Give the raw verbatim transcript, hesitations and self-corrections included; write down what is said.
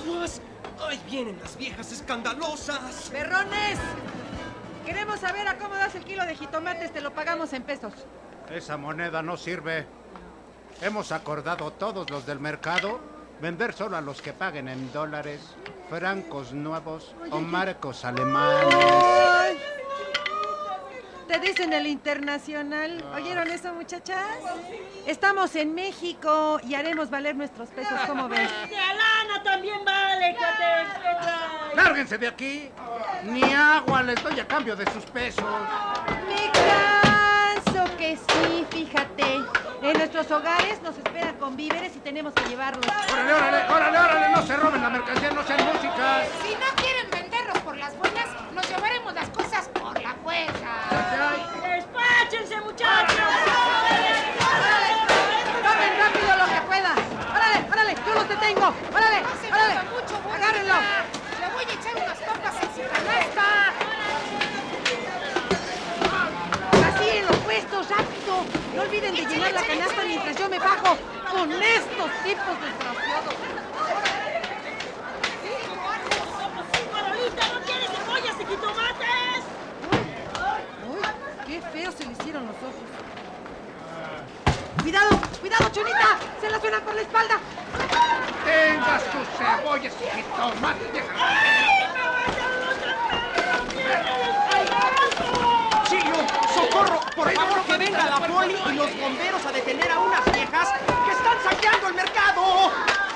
¡Aguas! ¡Ahí vienen las viejas escandalosas! ¡Perrones! Queremos saber a cómo das el kilo de jitomates, te lo pagamos en pesos. Esa moneda no sirve. Hemos acordado todos los del mercado vender solo a los que paguen en dólares, francos nuevos o marcos alemanes. Ay. Te dicen el internacional. ¿Oyeron eso, muchachas? Estamos en México y haremos valer nuestros pesos, ¿cómo ven? ¡La lana también vale, Cate! ¡Lárguense de aquí! Ni agua les doy a cambio de sus pesos. Me canso que sí, fíjate. En nuestros hogares nos esperan con víveres y tenemos que llevarlos. ¡Órale, órale, órale, órale! ¡No se roben la mercancía, no sean músicas! Si no quieren venderlos por las buenas, nos llevaremos las cosas por la fuerza. ¡Despáchense, muchachos! ¡Tomen rápido lo que puedan! ¡Órale, órale! ¡Yo los detengo! ¡Órale, No se órale! mueva mucho, voy a ¡Agárrenlo! ayudar. Le voy a echar unas papas en su canasta. ¡Así en los puestos, rápido! No olviden de llenar la canasta mientras yo me bajo con estos tipos desgraciados. ¡Farolita, no quiere cebollas y jitomates! ¡Uy! ¡Qué feos se le hicieron los ojos! ¡Cuidado! ¡Cuidado, Chonita! ¡Se la suena por la espalda! ¡Tengas tus cebollas y jitomates, vieja! ¡Chillo! ¡Socorro! ¡Por favor, que venga la poli y los bomberos a detener a unas viejas que están saqueando el mercado!